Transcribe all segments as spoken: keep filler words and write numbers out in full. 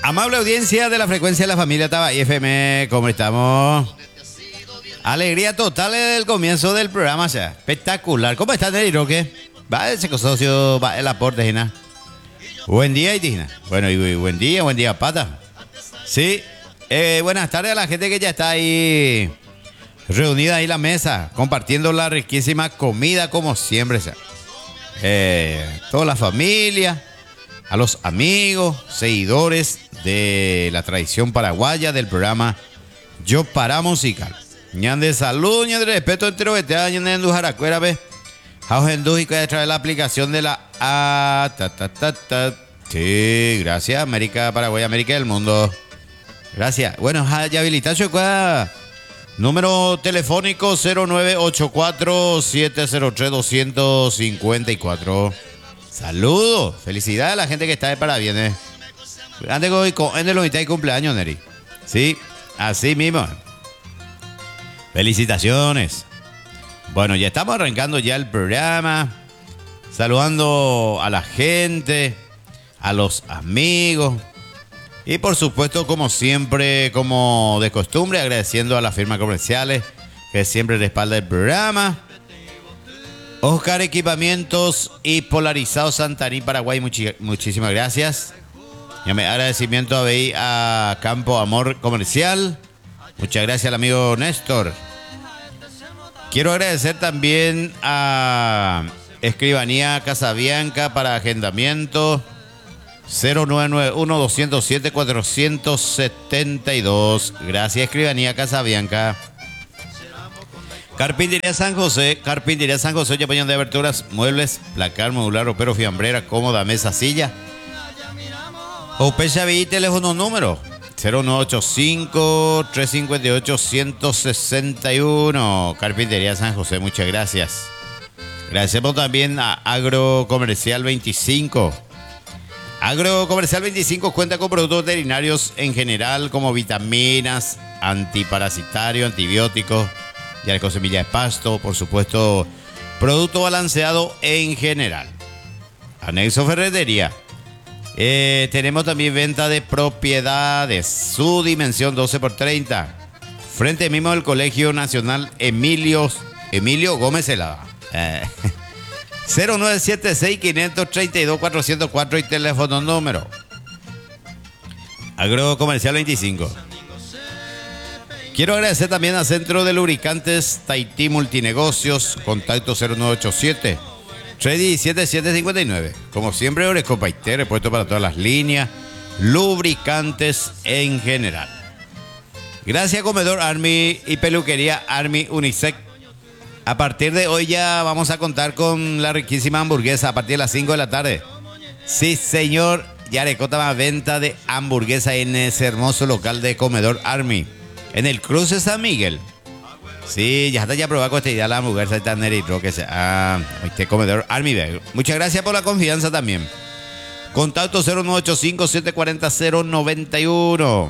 Amable audiencia de la frecuencia de la familia Tabay F M, ¿cómo estamos? Alegría total del comienzo del programa, ya. Espectacular. ¿Cómo estás, Neri Roque? Va ese socio, va el aporte, Gina. Buen día, Itina. Bueno, y buen día, buen día, Pata. Sí. Eh, buenas tardes a la gente que ya está ahí reunida ahí en la mesa, compartiendo la riquísima comida como siempre, ya. Eh, toda la familia, a los amigos, seguidores de la tradición paraguaya del programa Yo Para Musical. Ñan de salud, ñan de respeto entre los veteanos, ñan de endujaracuera, ve. Jao Hendú y que a través de la aplicación de la A. Ta, ta, ta, ta. Sí, gracias, América, Paraguay, América del mundo. Gracias. Bueno, ya habilitación, número telefónico cero nueve ocho cuatro siete cero tres dos cinco cuatro. Saludos, felicidades a la gente que está de parabienes. Antes de hoy, en el mitad de cumpleaños, Neri. Sí, así mismo. Felicitaciones. Bueno, ya estamos arrancando ya el programa. Saludando a la gente, a los amigos. Y por supuesto, como siempre, como de costumbre, agradeciendo a las firmas comerciales que siempre respaldan el programa. Oscar Equipamientos y Polarizados Santarí, Paraguay, muchi- muchísimas gracias. Y mi agradecimiento a, B I, a Campo Amor Comercial. Muchas gracias al amigo Néstor. Quiero agradecer también a Escribanía Casabianca para agendamiento cero nueve nueve uno dos cero siete cuatro siete dos. Gracias, Escribanía Casabianca. Carpintería San José, Carpintería San José, ya de aberturas, muebles, placar, modular, ropero, fiambrera, cómoda, mesa, silla. Opecha V I, teléfono número cero nueve ocho cinco tres cinco ocho uno cero seis uno. Carpintería San José, muchas gracias. Agradecemos también a Agrocomercial veinticinco. Agrocomercial veinticinco cuenta con productos veterinarios en general como vitaminas, antiparasitarios, antibióticos, ya con semilla de pasto, por supuesto, producto balanceado en general. Anexo Ferretería. Eh, tenemos también venta de propiedades, su dimensión doce por treinta. Frente mismo del Colegio Nacional Emilio, Emilio Gómez Celada. Eh, cero nueve siete seis cinco tres dos cuatro cero cuatro y teléfono número. Agrocomercial veinticinco. Quiero agradecer también al Centro de Lubricantes Tahití Multinegocios, contacto cero nueve ocho siete tres uno siete siete cinco nueve. Como siempre, Oresco Paité, repuesto para todas las líneas, lubricantes en general. Gracias, Comedor Army y Peluquería Army Unisec. A partir de hoy ya vamos a contar con la riquísima hamburguesa a partir de las cinco de la tarde. Sí, señor, Yarecota va a venta de hamburguesa en ese hermoso local de Comedor Army, en el Cruce San Miguel. Sí, ya está ya probado con esta idea la hamburguesa de Neri Roque. Ah, este Comedor Army. Muchas gracias por la confianza también. Contacto cero nueve ocho cinco siete cuatro cero cero nueve uno.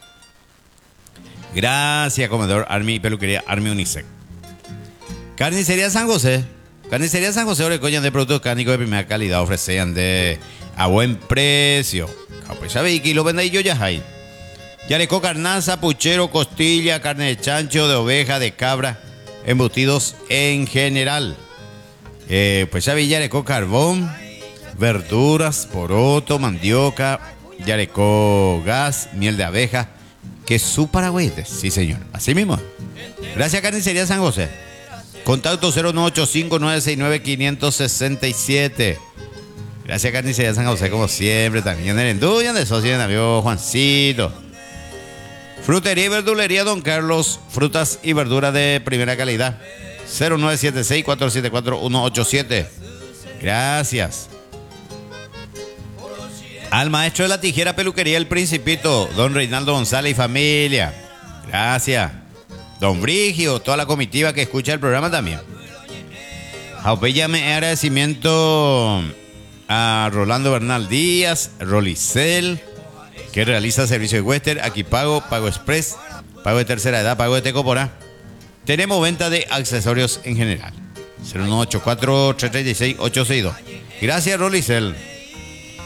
Gracias, Comedor Army y Peluquería Army Unisec. Carnicería San José. Carnicería San José, Orecoña de productos cárnicos de primera calidad, ofrecen de a buen precio. Pues ya ve, kilo vende y yo ya hay. Yareco, carnaza, puchero, costilla, carne de chancho, de oveja, de cabra, embutidos en general. Eh, pues ya vi Yareco, carbón, verduras, poroto, mandioca, Yareco, gas, miel de abeja, queso paraguayete. Sí, señor. Así mismo. Gracias, Carnicería San José. Contacto cero nueve ocho cinco nueve seis nueve cinco seis siete. Gracias, Carnicería San José, como siempre. También en el Enduyan de socio de amigo Juancito. Frutería y verdulería Don Carlos, frutas y verduras de primera calidad. cero nueve siete seis cuatro siete cuatro uno ocho siete. Gracias. Al maestro de la tijera Peluquería El Principito, Don Reinaldo González y familia. Gracias. Don Brigio, toda la comitiva que escucha el programa también. Jaupéllame agradecimiento a Rolando Bernal Díaz, Rolicel, que realiza servicio de Western, aquí pago, pago express, pago de tercera edad, pago de Tecoporá. Tenemos venta de accesorios en general. cero uno ocho cuatro tres tres seis ocho seis dos. Gracias, Rolicel.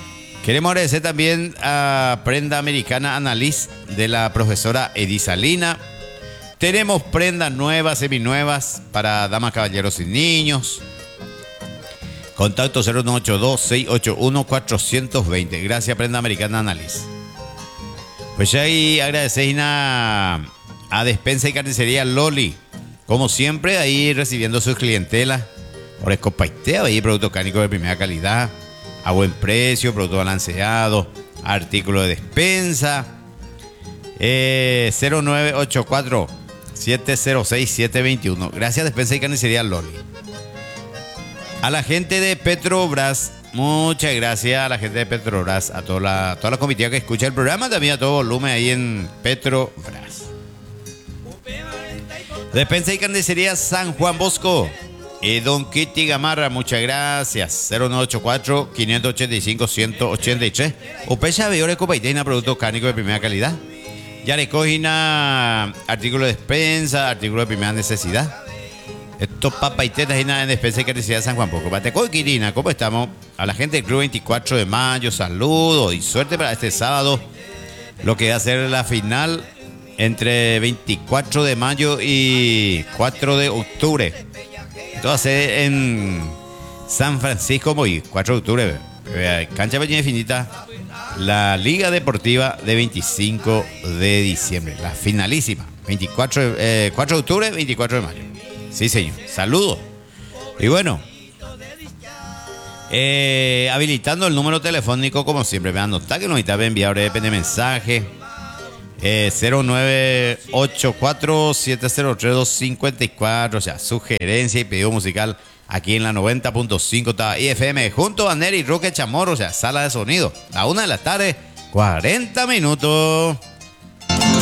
Queremos agradecer también a Prenda Americana Annalise de la profesora Edisalina. Tenemos prendas nuevas, seminuevas para damas, caballeros y niños. Contacto cero nueve ocho dos, seis ocho uno, cuatro dos cero. Gracias, Prenda Americana Annalise. Pues ya ahí agradecer a, a Despensa y Carnicería Loli. Como siempre, ahí recibiendo sus clientelas. Por escopaiteo, ahí productos cárnicos de primera calidad. A buen precio, producto balanceado, artículo de despensa. Eh, cero nueve ocho cuatro, siete cero seis, siete dos uno. Gracias, Despensa y Carnicería Loli. A la gente de Petrobras, muchas gracias a la gente de Petrobras, a toda la, toda la comitiva que escucha el programa, también a todo volumen ahí en Petrobras. Despensa y Carnicería San Juan Bosco. Y Don Kitty Gamarra, muchas gracias. cero nueve ocho cuatro, cinco ocho cinco, uno ocho tres. Upecha Veore Copaiteina, productos cárnicos de primera calidad. Ya le cogina artículos de despensa, artículos de primera necesidad. Estos papaitetas y nada en Despensa y Carnicería San Juan Bosco. Bateco y Quirina, ¿cómo estamos? A la gente del Club veinticuatro de mayo, saludos y suerte para este sábado. Lo que va a ser la final entre veinticuatro de mayo y cuatro de octubre. Esto va a ser en San Francisco, muy cuatro de octubre. Cancha Pequeña Infinita, la Liga Deportiva de veinticinco de diciembre. La finalísima. veinticuatro, eh, cuatro de octubre, veinticuatro de mayo. Sí, señor. Saludos. Y bueno, eh, habilitando el número telefónico, como siempre, me anotar que nos está enviar de mensaje. Eh, cero nueve ocho cuatro, siete cero tres, dos cinco cuatro, o sea, sugerencia y pedido musical aquí en la noventa punto cinco I F M, junto a Neri Roque Chamorro, o sea, sala de sonido, a una de la tarde, cuarenta minutos.